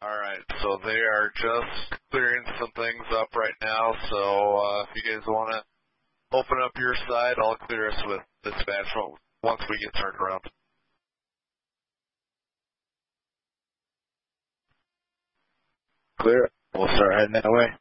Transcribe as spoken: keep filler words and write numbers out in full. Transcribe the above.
Alright, so they are just clearing some things up right now, so uh, if you guys want to open up your side, I'll clear us with dispatch once we get turned around. Clear. We'll start heading that way.